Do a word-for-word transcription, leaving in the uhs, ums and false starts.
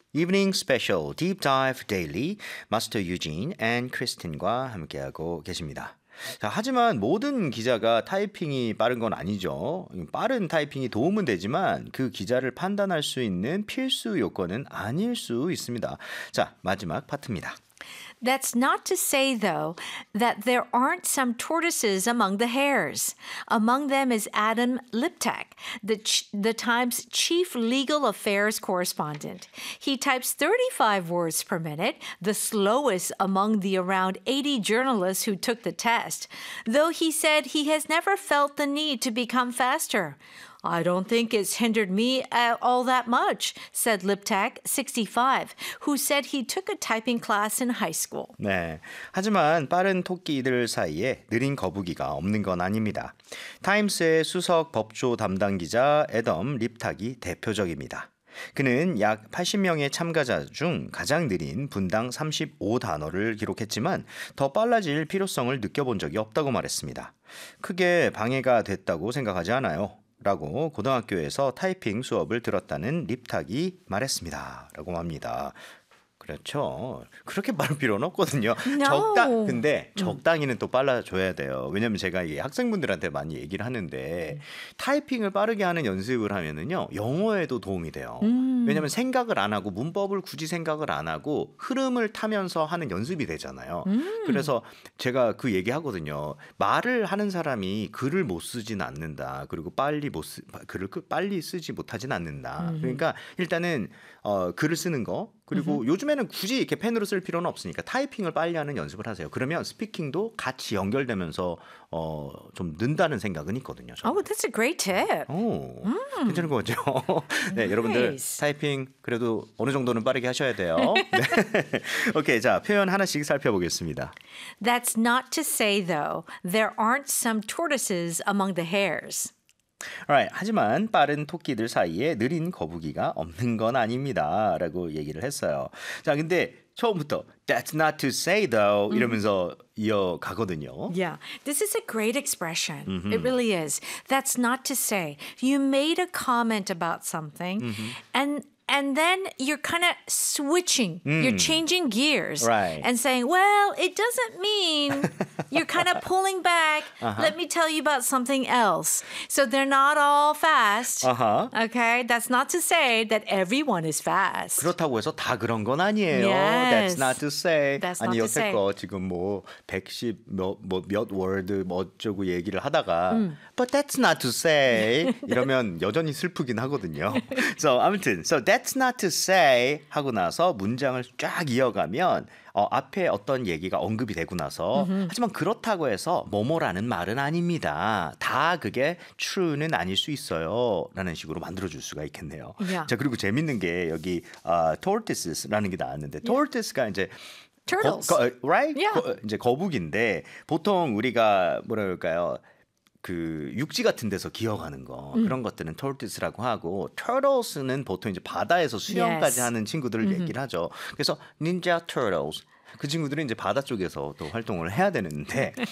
Evening Special Deep Dive Daily 마스터 유진 and 크리스틴과 함께하고 계십니다. 자, 하지만 모든 기자가 타이핑이 빠른 건 아니죠. 빠른 타이핑이 도움은 되지만 그 기자를 판단할 수 있는 필수 요건은 아닐 수 있습니다. 자, 마지막 파트입니다. That's not to say, though, that there aren't some tortoises among the hares. Among them is Adam Liptak, the, ch- the Times' chief legal affairs correspondent. He types thirty-five words per minute, the slowest among the around eighty journalists who took the test, though he said he has never felt the need to become faster. I don't think it's hindered me all that much, said Liptak, sixty-five, who said he took a typing class in high school. 네, 하지만 빠른 토끼들 사이에 느린 거북이가 없는 건 아닙니다. 타임스의 수석 법조 담당 기자 애덤 립탁이 대표적입니다. 그는 약 팔십 명의 참가자 중 가장 느린 분당 삼십오 단어를 기록했지만 더 빨라질 필요성을 느껴본 적이 없다고 말했습니다. 크게 방해가 됐다고 생각하지 않아요. 라고 고등학교에서 타이핑 수업을 들었다는 립탁이 말했습니다. 라고 합니다. 그렇죠. 그렇게 빠를 필요는 없거든요. No. 적당 근데 적당히는 또 빨라줘야 돼요. 왜냐면 제가 이 학생분들한테 많이 얘기를 하는데 음. 타이핑을 빠르게 하는 연습을 하면은요 영어에도 도움이 돼요. 음. 왜냐면 생각을 안 하고 문법을 굳이 생각을 안 하고 흐름을 타면서 하는 연습이 되잖아요. 음. 그래서 제가 그 얘기하거든요. 말을 하는 사람이 글을 못 쓰진 않는다. 그리고 빨리 못 쓰, 글을 빨리 쓰지 못하진 않는다. 음. 그러니까 일단은 어, 글을 쓰는 거 그리고 음흠. 요즘에는 굳이 이렇게 펜으로 쓸 필요는 없으니까 타이핑을 빨리 하는 연습을 하세요. 그러면 스피킹도 같이 연결되면서 어, 좀 는다는 생각은 있거든요. 저는. Oh, that's a great tip. 오, 음. 괜찮은 거 같죠? 네, nice. 여러분들 타이핑 그래도 어느 정도는 빠르게 하셔야 돼요. 네. 오케이, 자 표현 하나씩 살펴보겠습니다. That's not to say, though, there aren't some tortoises among the hares. Alright, 하지만 빠른 토끼들 사이에 느린 거북이가 없는 건 아닙니다. 라고 얘기를 했어요. 자, 근데 처음부터 That's not to say though 이러면서 mm-hmm. 이어가거든요. Yeah, this is a great expression. Mm-hmm. It really is. That's not to say. You made a comment about something mm-hmm. and And then you're kind of switching. Mm. You're changing gears. Right. And saying, well, it doesn't mean you're kind of pulling back. Uh-huh. Let me tell you about something else. So they're not all fast. Uh-huh. Okay? That's not to say that everyone is fast. 그렇다고 해서 다 그런 건 아니에요. Yes. That's not to say. That's 아니, not to 여태 say. 거 지금 뭐 백십 몇, 뭐 몇 월드 뭐 어쩌고 얘기를 하다가 음. But that's not to say. 이러면 여전히 슬프긴 하거든요. So, 아무튼, so that That's not to say 하고 나서 문장을 쫙 이어가면 어, 앞에 어떤 얘기가 언급이 되고 나서 mm-hmm. 하지만 그렇다고 해서 뭐뭐라는 말은 아닙니다. 다 그게 true는 아닐 수 있어요. 라는 식으로 만들어줄 수가 있겠네요. Yeah. 자, 그리고 재밌는 게 여기 uh, tortoises라는 게 나왔는데 yeah. tortoise가 이제 Turtles. 거, 거, right? Yeah. 거, 이제 거북인데 보통 우리가 뭐라 그럴까요? 그 육지 같은 데서 기어가는 거 음. 그런 것들은 tortoise라고 하고 turtles는 보통 이제 바다에서 수영까지 yes. 하는 친구들을 mm-hmm. 얘기를 하죠. 그래서 ninja turtles 그 친구들은 이제 바다 쪽에서 또 활동을 해야 되는데